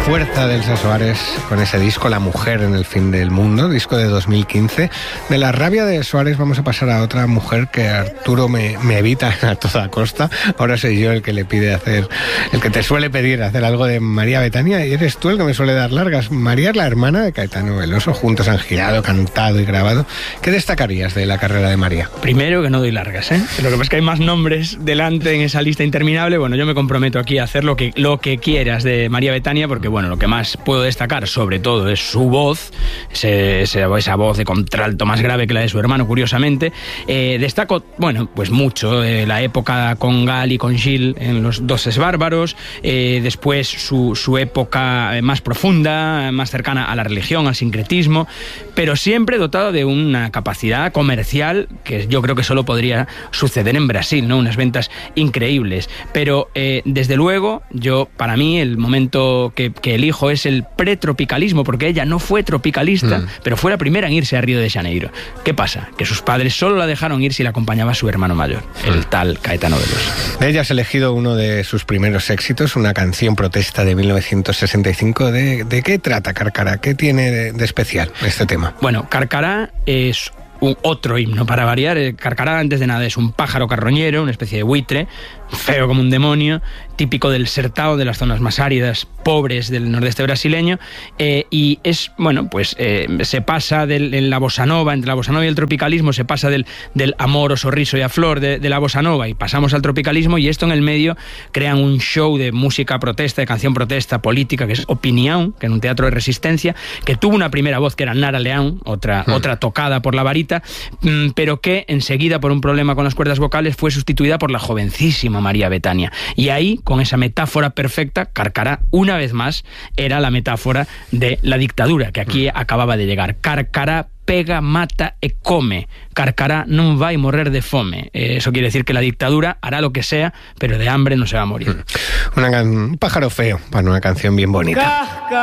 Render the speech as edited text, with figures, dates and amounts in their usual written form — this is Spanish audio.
fuerza de Elsa Soares con ese disco La mujer en el fin del mundo, disco de 2015. De la rabia de Soares vamos a pasar a otra mujer que Arturo me evita a toda costa. Ahora soy yo el que le pide hacer, el que te suele pedir hacer algo de María Betania, y eres tú el que me suele dar largas. María es la hermana de Caetano Veloso, juntos han girado, cantado y grabado. ¿Qué destacarías de la carrera de María? Primero, que no doy largas, ¿eh? Lo que pasa es que hay más nombres delante en esa lista interminable. Bueno, yo me comprometo aquí a hacer lo que quieras de María Betania, porque bueno, lo que más puedo destacar sobre todo es su voz, esa voz de contralto más grave que la de su hermano, curiosamente. Destaco, bueno, pues mucho, la época con Gal y con Gil en Los Doses Bárbaros, después su época más profunda, más cercana a la religión, al sincretismo, pero siempre dotado de una capacidad comercial que yo creo que solo podría suceder en Brasil, ¿no? Unas ventas increíbles. Pero desde luego, para mí el momento que elijo es el pretropicalismo, porque ella no fue tropicalista, pero fue la primera en irse a Río de Janeiro. ¿Qué pasa? Que sus padres solo la dejaron ir si la acompañaba su hermano mayor, el tal Caetano Veloso. De ella has elegido uno de sus primeros éxitos, una canción protesta de 1965. ¿De qué trata Carcará? ¿Qué tiene de especial este tema? Bueno, Carcará es otro himno para variar. Carcará, antes de nada, es un pájaro carroñero, una especie de buitre, feo como un demonio, típico del Sertão, de las zonas más áridas, pobres del nordeste brasileño, y es, bueno, pues se pasa en la bossa nova, entre la bossa nova y el tropicalismo, se pasa del amor, o sorriso y a flor de la bossa nova, y pasamos al tropicalismo, y esto en el medio crean un show de música protesta, de canción protesta, política, que es Opinião, que en un teatro de resistencia, que tuvo una primera voz que era Nara Leão, otra tocada por la varita, pero que enseguida, por un problema con las cuerdas vocales, fue sustituida por la jovencísima María Betania. Y ahí, con esa metáfora perfecta, Carcará, una vez más, era la metáfora de la dictadura, que aquí acababa de llegar. Carcará pega, mata e come. Carcará non vai morrer de fome. Eso quiere decir que la dictadura hará lo que sea, pero de hambre no se va a morir. Un pájaro feo para una canción bien bonita.